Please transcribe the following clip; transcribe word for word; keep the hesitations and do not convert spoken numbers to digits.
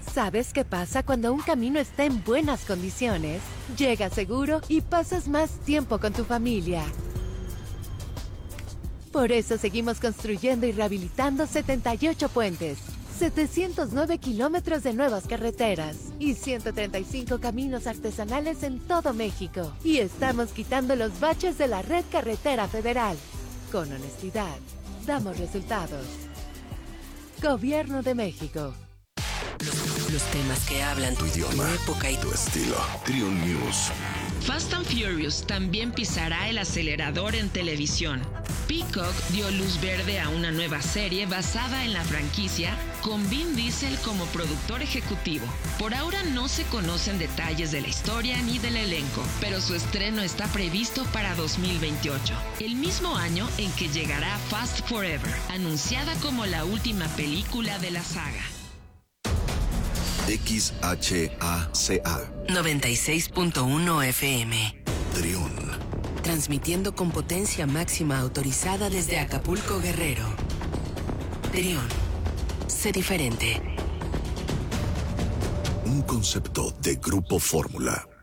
¿Sabes qué pasa cuando un camino está en buenas condiciones? Llegas seguro y pasas más tiempo con tu familia. Por eso seguimos construyendo y rehabilitando setenta y ocho puentes, setecientos nueve kilómetros de nuevas carreteras y ciento treinta y cinco caminos artesanales en todo México. Y estamos quitando los baches de la red carretera federal. Con honestidad, damos resultados. Gobierno de México. Los, los temas que hablan tu idioma, tu época y tu estilo. Triun News. Fast and Furious también pisará el acelerador en televisión. Peacock dio luz verde a una nueva serie basada en la franquicia con Vin Diesel como productor ejecutivo. Por ahora no se conocen detalles de la historia ni del elenco, pero su estreno está previsto para dos mil veintiocho, el mismo año en que llegará Fast Forever, anunciada como la última película de la saga. X H A C A noventa y seis punto uno F M. Triun. Transmitiendo con potencia máxima autorizada desde Acapulco, Guerrero. Triun. Sé diferente. Un concepto de Grupo Fórmula.